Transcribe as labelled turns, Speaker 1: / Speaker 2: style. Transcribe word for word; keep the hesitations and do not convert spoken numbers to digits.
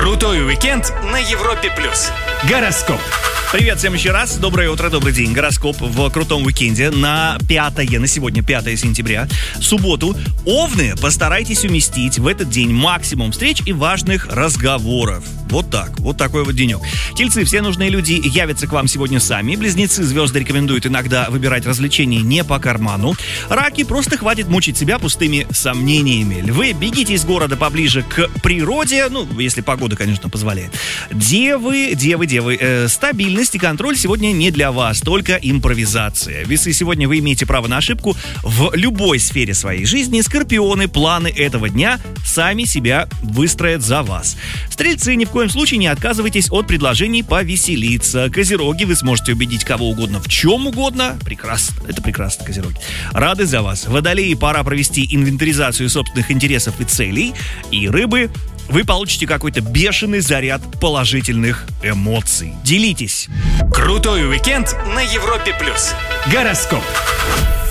Speaker 1: Крутой уикенд на Европе плюс. Гороскоп.
Speaker 2: Привет всем еще раз. Доброе утро, добрый день. Гороскоп в крутом уикенде на пятое, на сегодня пятое сентября, субботу. Овны, постарайтесь уместить в этот день максимум встреч и важных разговоров. Вот так, вот такой вот денек. Тельцы, все нужные люди явятся к вам сегодня сами. Близнецы, звезды рекомендуют иногда выбирать развлечения не по карману. Раки, просто хватит мучить себя пустыми сомнениями. Львы, бегите из города поближе к природе, ну, если погода, конечно, позволяет. Девы, девы, девы, э, стабильность и контроль сегодня не для вас, только импровизация. Весы, сегодня вы имеете право на ошибку в любой сфере своей жизни. Скорпионы, планы этого дня сами себя выстроят за вас. Стрельцы, ни в коем случае не отказывайтесь от предложений повеселиться. Козероги, вы сможете убедить кого угодно в чем угодно. Прекрасно, это прекрасно, козероги. Рады за вас. Водолеи, пора провести инвентаризацию собственных интересов и целей. И рыбы, вы получите какой-то бешеный заряд положительных эмоций. Делитесь.
Speaker 1: Крутой уикенд на Европе плюс. Гороскоп.